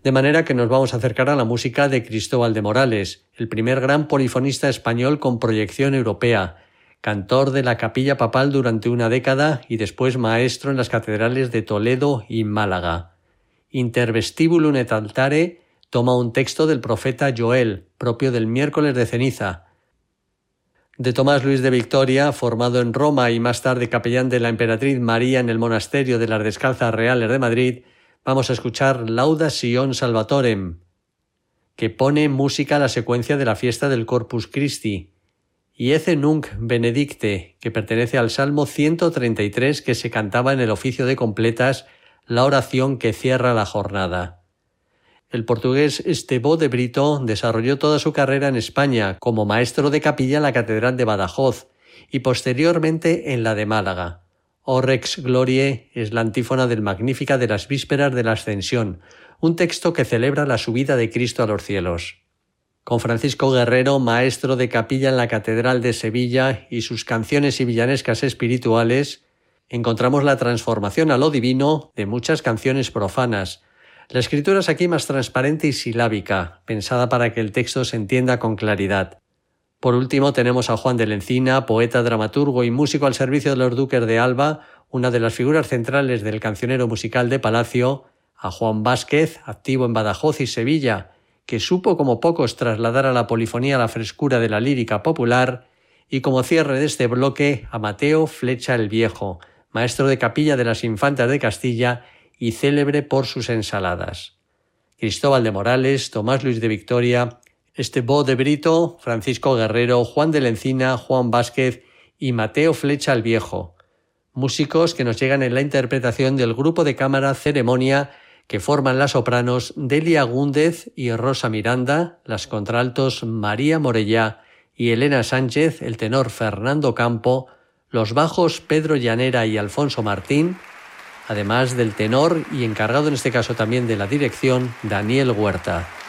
De manera que nos vamos a acercar a la música de Cristóbal de Morales, el primer gran polifonista español con proyección europea, cantor de la capilla papal durante una década y después maestro en las catedrales de Toledo y Málaga. Inter vestibulum et altare toma un texto del profeta Joel, propio del miércoles de ceniza. De Tomás Luis de Victoria, formado en Roma y más tarde capellán de la emperatriz María en el monasterio de las Descalzas Reales de Madrid, vamos a escuchar Lauda Sion Salvatorem, que pone música a la secuencia de la fiesta del Corpus Christi, y Ecce Nunc Benedicte, que pertenece al Salmo 133 que se cantaba en el oficio de completas, la oración que cierra la jornada. El portugués Estevão de Brito desarrolló toda su carrera en España como maestro de capilla en la Catedral de Badajoz y posteriormente en la de Málaga. O Rex Gloriae es la antífona del Magnífica de las vísperas de la Ascensión, un texto que celebra la subida de Cristo a los cielos. Con Francisco Guerrero, maestro de capilla en la Catedral de Sevilla, y sus canciones y villanescas espirituales, encontramos la transformación a lo divino de muchas canciones profanas. La escritura es aquí más transparente y silábica, pensada para que el texto se entienda con claridad. Por último tenemos a Juan de la Encina, poeta, dramaturgo y músico al servicio de los duques de Alba, una de las figuras centrales del cancionero musical de Palacio, a Juan Vázquez, activo en Badajoz y Sevilla, que supo como pocos trasladar a la polifonía la frescura de la lírica popular, y como cierre de este bloque a Mateo Flecha el Viejo, maestro de capilla de las Infantas de Castilla y célebre por sus ensaladas. Cristóbal de Morales, Tomás Luis de Victoria, Estevão de Brito, Francisco Guerrero, Juan de la Encina, Juan Vázquez y Mateo Flecha el Viejo, músicos que nos llegan en la interpretación del grupo de cámara Ceremonia que forman las sopranos Delia Gúndez y Rosa Miranda, las contraltos María Morellá y Elena Sánchez, el tenor Fernando Campo, los bajos Pedro Llanera y Alfonso Martín, además del tenor y encargado en este caso también de la dirección Daniel Huerta.